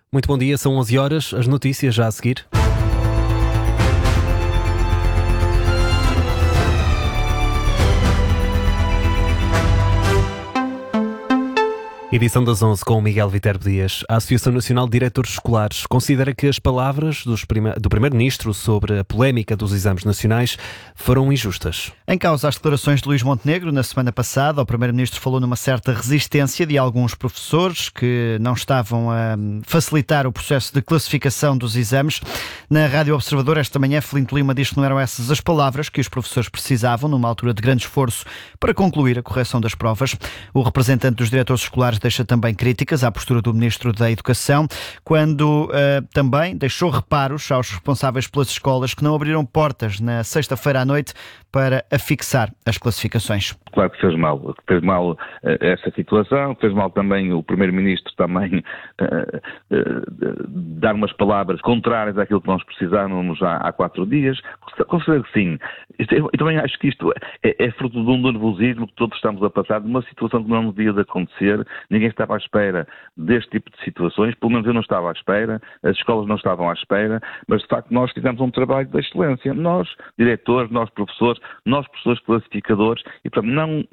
Muito bom dia, são 11 horas, as notícias já a seguir. Edição das 11 com o Miguel Viterbo Dias. A Associação Nacional de Diretores Escolares considera que as palavras do Primeiro-Ministro sobre a polémica dos exames nacionais foram injustas. Em causa as declarações de Luís Montenegro, na semana passada, o Primeiro-Ministro falou numa certa resistência de alguns professores que não estavam a facilitar o processo de classificação dos exames. Na Rádio Observador, esta manhã, Filinto Lima diz que não eram essas as palavras que os professores precisavam numa altura de grande esforço para concluir a correção das provas. O representante dos diretores escolares deixa também críticas à postura do Ministro da Educação, quando também deixou reparos aos responsáveis pelas escolas que não abriram portas na sexta-feira à noite para afixar as classificações. Claro que fez mal essa situação, fez mal também o Primeiro-Ministro também dar umas palavras contrárias àquilo que nós precisávamos há 4 dias. Considero que sim. Eu também acho que isto é fruto de um nervosismo que todos estamos a passar, de uma situação que não devia de acontecer. Ninguém estava à espera deste tipo de situações, pelo menos eu não estava à espera, as escolas não estavam à espera, mas de facto nós fizemos um trabalho de excelência. Nós, diretores, nós professores classificadores, e portanto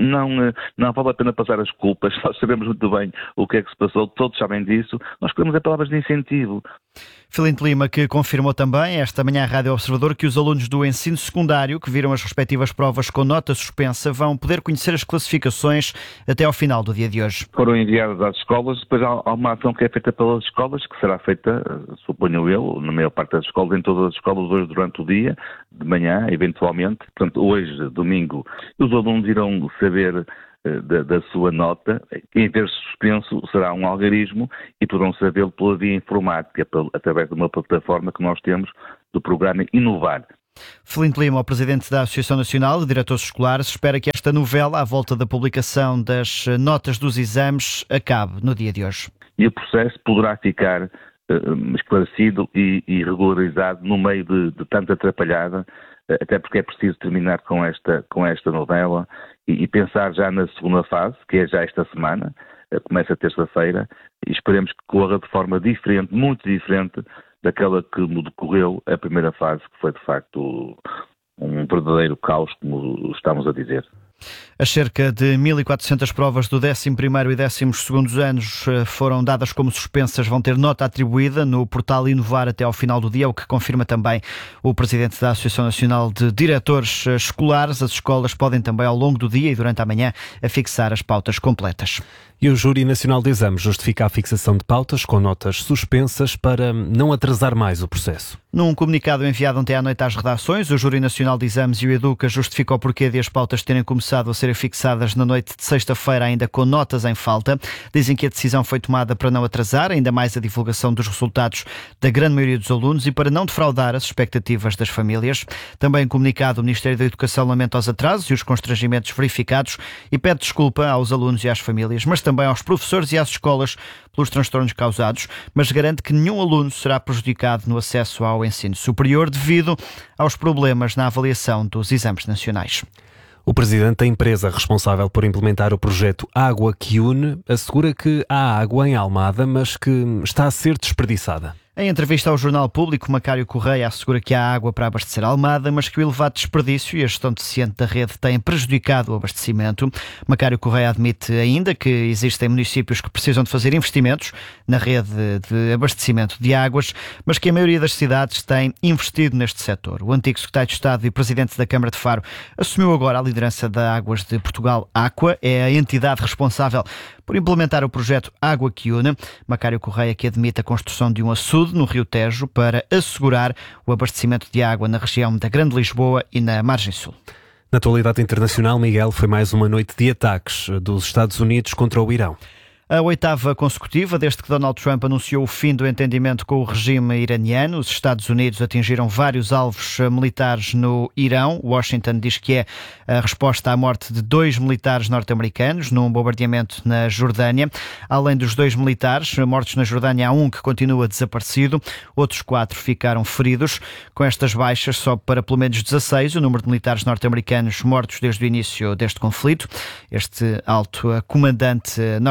não vale a pena passar as culpas, nós sabemos muito bem o que é que se passou, todos sabem disso, nós queremos palavras de incentivo. Filinto Lima, que confirmou também esta manhã à Rádio Observador que os alunos do ensino secundário que viram as respectivas provas com nota suspensa vão poder conhecer as classificações até ao final do dia de hoje. Foram enviadas às escolas, depois há uma ação que é feita pelas escolas, que será feita, suponho eu, na maior parte das escolas, em todas as escolas hoje durante o dia, de manhã, eventualmente. Portanto, hoje, domingo, os alunos irão saber da sua nota. Em vez de suspenso, será um algarismo e poderão sabê-lo pela via informática, através de uma plataforma que nós temos do programa Inovar. Filinto Lima, o presidente da Associação Nacional de Diretores Escolares, espera que esta novela, à volta da publicação das notas dos exames, acabe no dia de hoje. E o processo poderá ficar esclarecido e regularizado no meio de tanta atrapalhada, até porque é preciso terminar com esta novela e pensar já na segunda fase, que é já esta semana, começa terça-feira, e esperemos que corra de forma diferente, muito diferente daquela que decorreu a primeira fase, que foi de facto um verdadeiro caos, como estamos a dizer. As cerca de 1.400 provas do 11º e 12º anos foram dadas como suspensas, vão ter nota atribuída no portal Inovar até ao final do dia, o que confirma também o presidente da Associação Nacional de Diretores Escolares. As escolas podem também, ao longo do dia e durante a manhã, afixar as pautas completas. E o Júri Nacional de Exames justifica a fixação de pautas com notas suspensas para não atrasar mais o processo. Num comunicado enviado ontem à noite às redações, o Júri Nacional de Exames e o Educa justifica o porquê de as pautas terem começado a ser fixadas na noite de sexta-feira, ainda com notas em falta. Dizem que a decisão foi tomada para não atrasar ainda mais a divulgação dos resultados da grande maioria dos alunos e para não defraudar as expectativas das famílias. Também em comunicado, o Ministério da Educação lamenta os atrasos e os constrangimentos verificados e pede desculpa aos alunos e às famílias, mas também aos professores e às escolas pelos transtornos causados, mas garante que nenhum aluno será prejudicado no acesso ao ensino superior devido aos problemas na avaliação dos exames nacionais. O presidente da empresa responsável por implementar o projeto Água que Une assegura que há água em Almada, mas que está a ser desperdiçada. Em entrevista ao Jornal Público, Macário Correia assegura que há água para abastecer a Almada, mas que o elevado desperdício e a gestão deficiente da rede têm prejudicado o abastecimento. Macário Correia admite ainda que existem municípios que precisam de fazer investimentos na rede de abastecimento de águas, mas que a maioria das cidades tem investido neste setor. O antigo secretário de Estado e presidente da Câmara de Faro assumiu agora a liderança da Águas de Portugal, Aqua, é a entidade responsável por implementar o projeto Água que Une. Macário Correia que admite a construção de um açude no Rio Tejo para assegurar o abastecimento de água na região da Grande Lisboa e na Margem Sul. Na atualidade internacional, Miguel, foi mais uma noite de ataques dos Estados Unidos contra o Irão. A 8ª consecutiva desde que Donald Trump anunciou o fim do entendimento com o regime iraniano. Os Estados Unidos atingiram vários alvos militares no Irão. Washington diz que é a resposta à morte de 2 militares norte-americanos num bombardeamento na Jordânia. Além dos 2 militares mortos na Jordânia, há um que continua desaparecido. Outros 4 ficaram feridos. Com estas baixas, sobe para pelo menos 16 o número de militares norte-americanos mortos desde o início deste conflito. Este alto comandante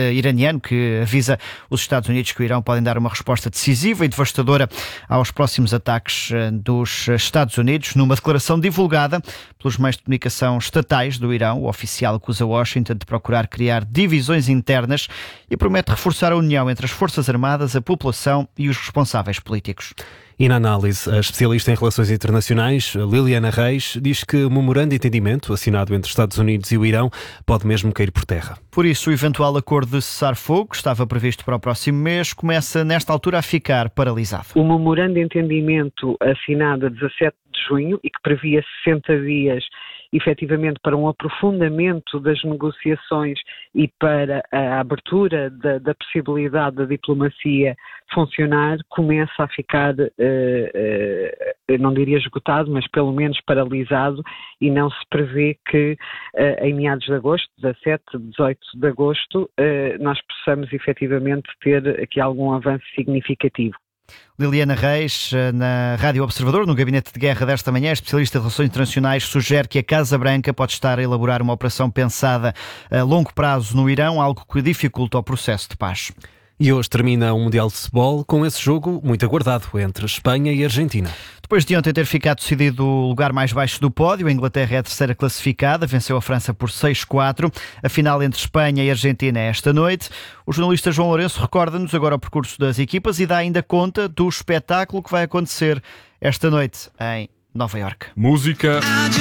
iraniano que avisa os Estados Unidos que o Irão podem dar uma resposta decisiva e devastadora aos próximos ataques dos Estados Unidos. Numa declaração divulgada pelos meios de comunicação estatais do Irão, o oficial acusa Washington de procurar criar divisões internas e promete reforçar a união entre as Forças Armadas, a população e os responsáveis políticos. E na análise, a especialista em relações internacionais, Liliana Reis, diz que o memorando de entendimento assinado entre os Estados Unidos e o Irão pode mesmo cair por terra. Por isso, o eventual acordo de cessar-fogo, que estava previsto para o próximo mês, começa nesta altura a ficar paralisado. O memorando de entendimento assinado a 17 de junho e que previa 60 dias efetivamente para um aprofundamento das negociações e para a abertura da possibilidade da diplomacia funcionar, começa a ficar, não diria esgotado, mas pelo menos paralisado, e não se prevê que em meados de agosto, 17, 18 de agosto, nós possamos efetivamente ter aqui algum avanço significativo. Liliana Reis, na Rádio Observador, no Gabinete de Guerra desta manhã, especialista em relações internacionais, sugere que a Casa Branca pode estar a elaborar uma operação pensada a longo prazo no Irão, algo que dificulta o processo de paz. E hoje termina o Mundial de Futebol com esse jogo muito aguardado entre Espanha e Argentina. Depois de ontem ter ficado decidido o lugar mais baixo do pódio, a Inglaterra é a terceira classificada, venceu a França por 6-4. A final entre Espanha e Argentina é esta noite. O jornalista João Lourenço recorda-nos agora o percurso das equipas e dá ainda conta do espetáculo que vai acontecer esta noite em Nova Iorque. Música.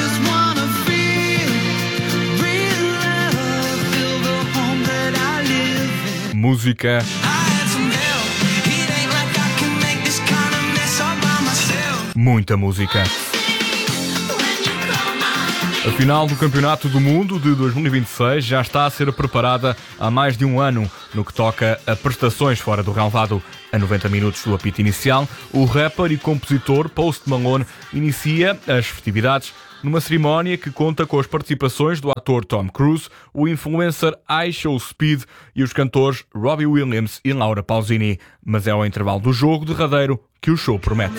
Música. Muita música. A final do Campeonato do Mundo de 2026 já está a ser preparada há mais de um ano. No que toca a prestações fora do relvado, a 90 minutos do apito inicial, o rapper e compositor Post Malone inicia as festividades numa cerimónia que conta com as participações do ator Tom Cruise, o influencer iShowSpeed e os cantores Robbie Williams e Laura Pausini. Mas é ao intervalo do jogo derradeiro que o show promete.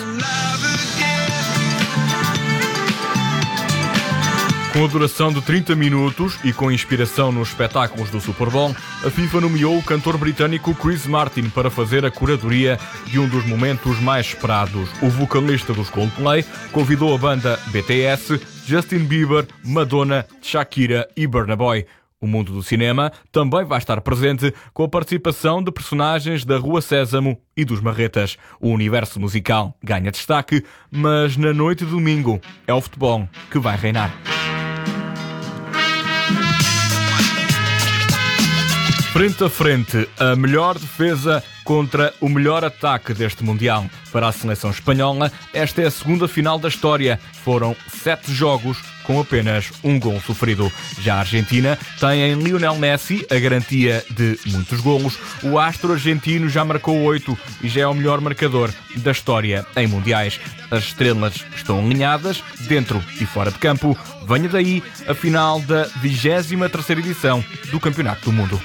Com a duração de 30 minutos e com inspiração nos espetáculos do Super Bowl, a FIFA nomeou o cantor britânico Chris Martin para fazer a curadoria de um dos momentos mais esperados. O vocalista dos Coldplay convidou a banda BTS, Justin Bieber, Madonna, Shakira e Burna Boy. O mundo do cinema também vai estar presente com a participação de personagens da Rua Sésamo e dos Marretas. O universo musical ganha destaque, mas na noite de domingo é o futebol que vai reinar. Frente a frente, a melhor defesa contra o melhor ataque deste Mundial. Para a seleção espanhola, esta é a segunda final da história. Foram 7 jogos com apenas um gol sofrido. Já a Argentina tem em Lionel Messi a garantia de muitos golos. O astro argentino já marcou 8 e já é o melhor marcador da história em Mundiais. As estrelas estão alinhadas, dentro e fora de campo. Venha daí a final da 23ª edição do Campeonato do Mundo.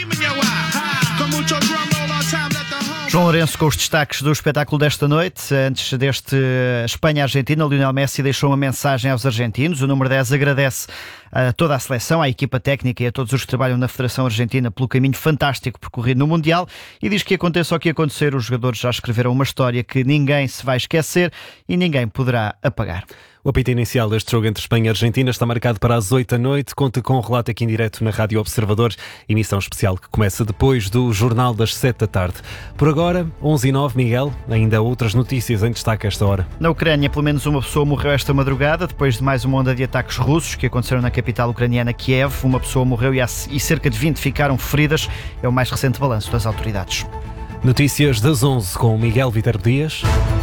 João Lourenço com os destaques do espetáculo desta noite. Antes deste Espanha-Argentina, Lionel Messi deixou uma mensagem aos argentinos. O número 10 agradece a toda a seleção, à equipa técnica e a todos os que trabalham na Federação Argentina pelo caminho fantástico percorrido no Mundial e diz que aconteça o que acontecer, os jogadores já escreveram uma história que ninguém se vai esquecer e ninguém poderá apagar. O apito inicial deste jogo entre Espanha e Argentina está marcado para as 8 da noite. Conta com um relato aqui em direto na Rádio Observador, emissão especial que começa depois do Jornal das 7 da tarde. Por agora, 11h09, Miguel, ainda outras notícias em destaque a esta hora. Na Ucrânia, pelo menos uma pessoa morreu esta madrugada, depois de mais uma onda de ataques russos que aconteceram na capital ucraniana, Kiev. Uma pessoa morreu e cerca de 20 ficaram feridas. É o mais recente balanço das autoridades. Notícias das 11 com Miguel Viterbo Dias.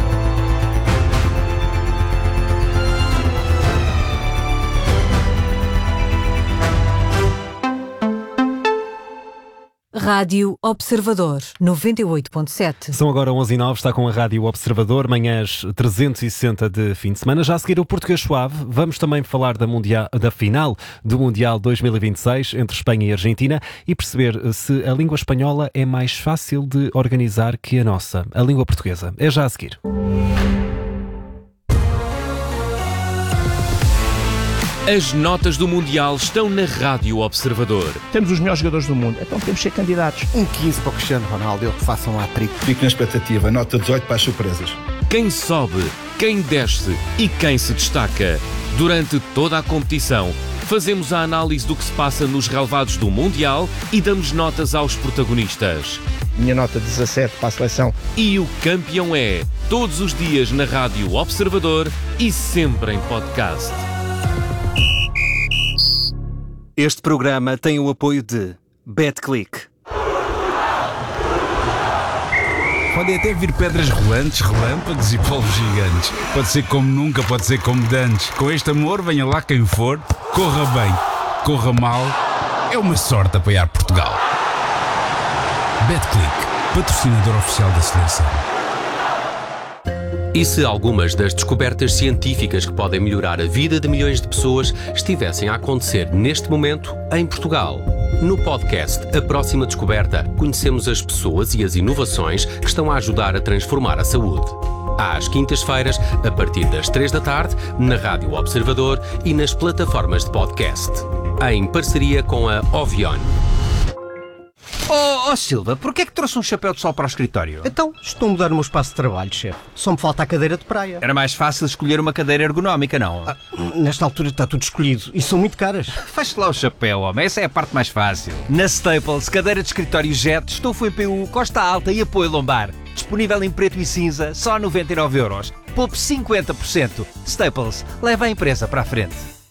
Rádio Observador 98.7. São agora 11h09, está com a Rádio Observador, manhãs 360 de fim de semana. Já a seguir o Português Suave, vamos também falar da final do Mundial 2026 entre Espanha e Argentina e perceber se a língua espanhola é mais fácil de organizar que a nossa, a língua portuguesa. É já a seguir. As notas do Mundial estão na Rádio Observador. Temos os melhores jogadores do mundo, então temos que ser candidatos. 15 para o Cristiano Ronaldo, ele que faça um hat-trick. Fico na expectativa, nota 18 para as surpresas. Quem sobe, quem desce e quem se destaca. Durante toda a competição, fazemos a análise do que se passa nos relevados do Mundial e damos notas aos protagonistas. Minha nota 17 para a seleção. E o campeão é, todos os dias na Rádio Observador e sempre em podcast. Este programa tem o apoio de BetClick. Podem até vir pedras rolantes, relâmpagos e polvos gigantes. Pode ser como nunca, pode ser como dantes. Com este amor, venha lá quem for. Corra bem, corra mal. É uma sorte apoiar Portugal. BetClick, patrocinador oficial da seleção. E se algumas das descobertas científicas que podem melhorar a vida de milhões de pessoas estivessem a acontecer neste momento em Portugal? No podcast A Próxima Descoberta, conhecemos as pessoas e as inovações que estão a ajudar a transformar a saúde. Às quintas-feiras, a partir das 3 da tarde, na Rádio Observador e nas plataformas de podcast. Em parceria com a Ovion. Oh Silva, porquê é que trouxe um chapéu de sol para o escritório? Então, estou a mudar o meu espaço de trabalho, chefe. Só me falta a cadeira de praia. Era mais fácil escolher uma cadeira ergonómica, não? Nesta altura está tudo escolhido e são muito caras. Feche lá o chapéu, homem. Essa é a parte mais fácil. Na Staples, cadeira de escritório Jet, estofo EPU, costa alta e apoio lombar. Disponível em preto e cinza, só 99€. Poupe 50%. Staples, leva a empresa para a frente.